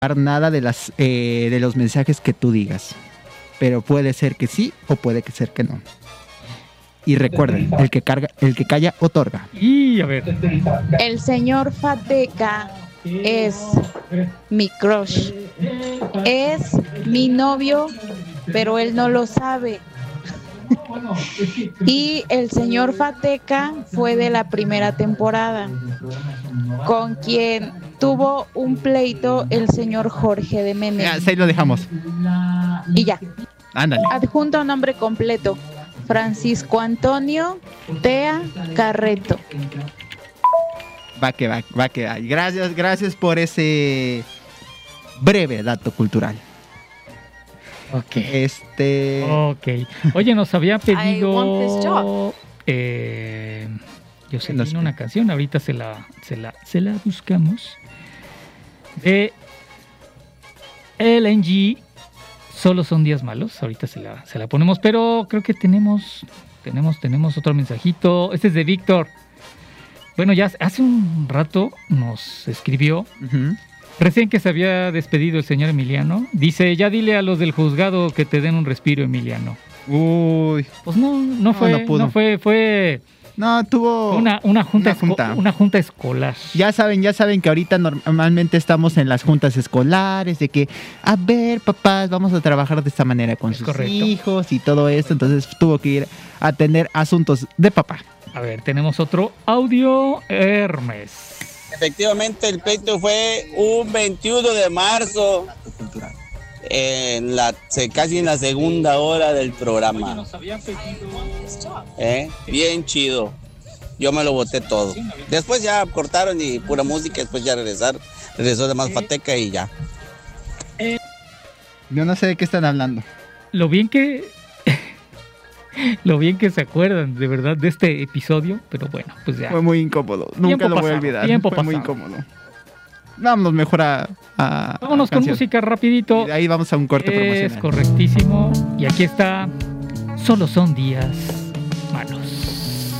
nada de los mensajes que tú digas. Pero puede ser que sí o puede ser que no. Y recuerden, el que calla, otorga. Y a ver. El señor Fateca es mi crush. Es mi novio, pero él no lo sabe. Y el señor Fateca fue de la primera temporada, con quien tuvo un pleito el señor Jorge de Meme. Ahí lo dejamos. Y ya. Ándale. Adjunto nombre completo: Francisco Antonio Tea Carreto. Va que va. Gracias por ese breve dato cultural. Ok. Ok. Oye, nos había pedido. Yo sé que tiene una canción, ahorita se la buscamos. De LNG, Solo son días malos. Ahorita se la ponemos, pero creo que tenemos otro mensajito. Este es de Víctor. Bueno, ya hace un rato nos escribió. Uh-huh. Recién que se había despedido el señor Emiliano, dice: ya dile a los del juzgado que te den un respiro, Emiliano. Uy. Pues no fue. No, tuvo una junta escolar. Ya saben que ahorita normalmente estamos en las juntas escolares de que, a ver, papás, vamos a trabajar de esta manera con sus hijos y todo esto. Entonces tuvo que ir a atender asuntos de papá. A ver, tenemos otro audio, Hermes. Efectivamente, el pleito fue un 21 de marzo, casi en la segunda hora del programa. Bien chido. Yo me lo boté todo. Después ya cortaron y pura música, después ya regresó de más Fateca y ya. Yo no sé de qué están hablando. Lo bien que se acuerdan de verdad de este episodio, pero bueno, pues ya. Fue muy incómodo, nunca lo voy a olvidar. Fue muy incómodo. Vámonos mejor vámonos con música rapidito. Y ahí vamos a un corte promocional. Es correctísimo. Y aquí está Solo son días